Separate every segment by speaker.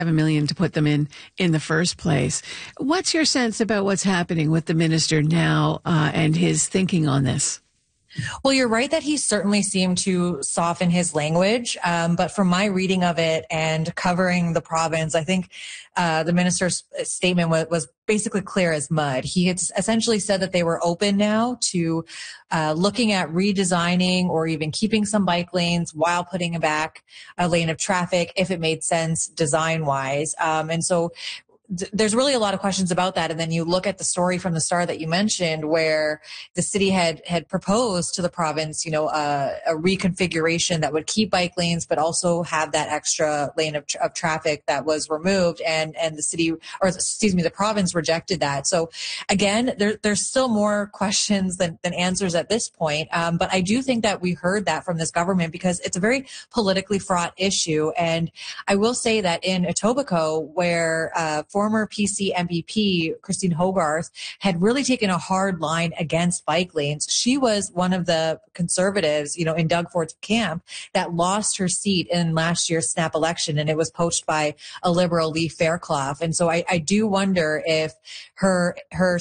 Speaker 1: million to put them in the first place. What's your sense about what's happening with the minister now and his thinking on this?
Speaker 2: Well, you're right that he certainly seemed to soften his language. But from my reading of it and covering the province, I think the minister's statement was basically clear as mud. He had essentially said that they were open now to looking at redesigning or even keeping some bike lanes while putting back a lane of traffic if it made sense design-wise. And so there's really a lot of questions about that. And then you look at the story from the Star that you mentioned, where the city had proposed to the province, a reconfiguration that would keep bike lanes, but also have that extra lane of traffic that was removed. And the city, or excuse me, the province rejected that. So again, there's still more questions than answers at this point. But I do think that we heard that from this government because it's a very politically fraught issue. And I will say that in Etobicoke, where former PC MPP Christine Hogarth had really taken a hard line against bike lanes. She was one of the conservatives, in Doug Ford's camp that lost her seat in last year's snap election, and it was poached by a liberal, Lee Fairclough. And so I do wonder if her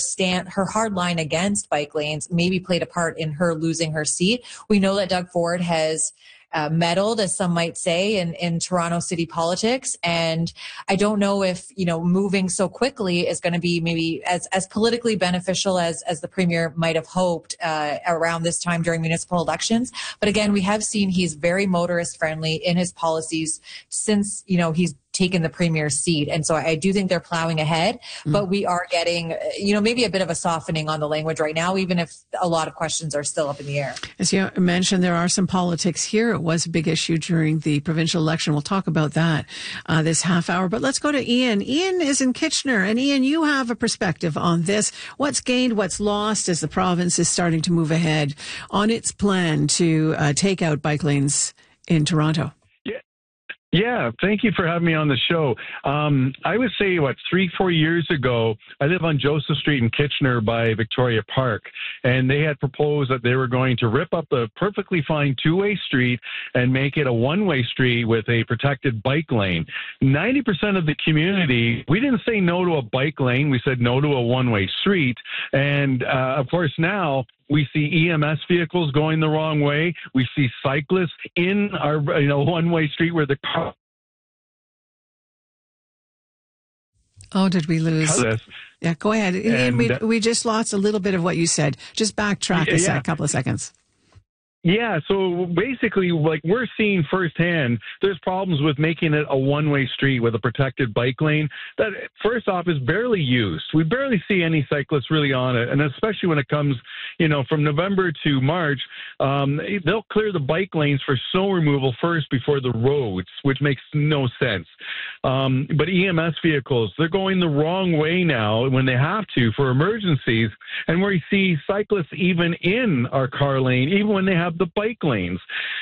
Speaker 2: hard line against bike lanes maybe played a part in her losing her seat. We know that Doug Ford has meddled, as some might say, in Toronto city politics. And I don't know if, moving so quickly is going to be maybe as politically beneficial as the premier might have hoped around this time during municipal elections. But again, we have seen he's very motorist friendly in his policies since, he's taken the premier's seat. And so I do think they're plowing ahead, but we are getting, maybe a bit of a softening on the language right now, even if a lot of questions are still up in the air.
Speaker 1: As you mentioned, there are some politics here. It was a big issue during the provincial election. We'll talk about that this half hour, but let's go to Ian. Ian is in Kitchener, and Ian, you have a perspective on this. What's gained, what's lost as the province is starting to move ahead on its plan to take out bike lanes in Toronto?
Speaker 3: Yeah, thank you for having me on the show. I would say, 3-4 years ago, I live on Joseph Street in Kitchener by Victoria Park, and they had proposed that they were going to rip up a perfectly fine two-way street and make it a one-way street with a protected bike lane. 90% of the community, we didn't say no to a bike lane, we said no to a one-way street. And of course now, we see EMS vehicles going the wrong way. We see cyclists in our one-way street where the car.
Speaker 1: Oh, did we lose? Yeah, go ahead. And, we just lost a little bit of what you said. Just backtrack a couple of seconds.
Speaker 3: Yeah, so basically, we're seeing firsthand, there's problems with making it a one-way street with a protected bike lane that, first off, is barely used. We barely see any cyclists really on it, and especially when it comes, from November to March, they'll clear the bike lanes for snow removal first before the roads, which makes no sense. But EMS vehicles, they're going the wrong way now when they have to for emergencies, and we see cyclists even in our car lane, even when they have the bike lanes.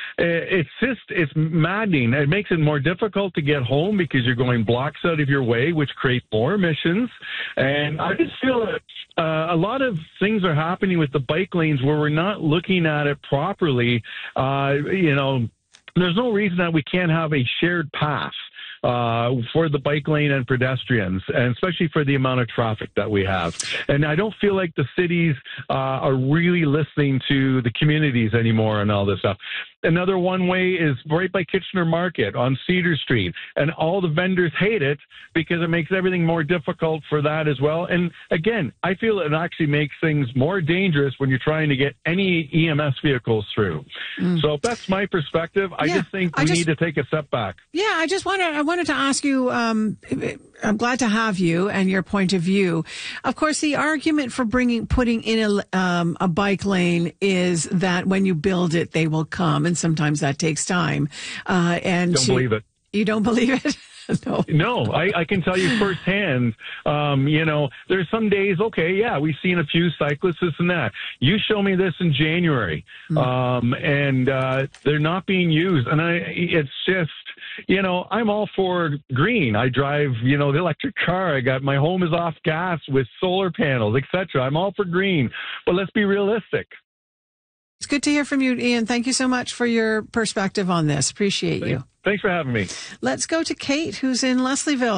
Speaker 3: It's maddening. It makes it more difficult to get home because you're going blocks out of your way, which create more emissions. And I just feel that a lot of things are happening with the bike lanes where we're not looking at it properly. There's no reason that we can't have a shared path for the bike lane and pedestrians, and especially for the amount of traffic that we have. And I don't feel like the cities are really listening to the communities anymore and all this stuff. Another one way is right by Kitchener Market on Cedar Street, and all the vendors hate it because it makes everything more difficult for that as well. And again, I feel it actually makes things more dangerous when you're trying to get any EMS vehicles through. So that's my perspective. I just think we need to take a step back.
Speaker 1: Yeah, I wanted to ask you, I'm glad to have you and your point of view. Of course, the argument for putting in a bike lane is that when you build it, they will come. And sometimes that takes time. And
Speaker 3: don't believe it.
Speaker 1: You don't believe it?
Speaker 3: No, I can tell you firsthand, there's some days, we've seen a few cyclists, this and that. You show me this in January, and they're not being used. And it's just, I'm all for green. I drive, the electric car. My home is off gas with solar panels, etc. I'm all for green, but let's be realistic.
Speaker 1: It's good to hear from you, Ian. Thank you so much for your perspective on this. Appreciate you.
Speaker 3: Thanks for having me.
Speaker 1: Let's go to Kate, who's in Leslieville.